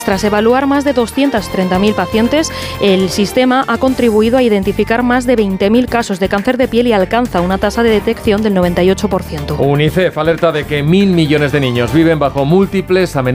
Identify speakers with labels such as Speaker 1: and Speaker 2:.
Speaker 1: Tras evaluar más de 230.000 pacientes, el sistema ha contribuido a identificar más de 20.000 casos de cáncer de piel y alcanza una tasa de detección del 98%.
Speaker 2: UNICEF alerta de que 1.000 millones de niños viven bajo múltiples amenazas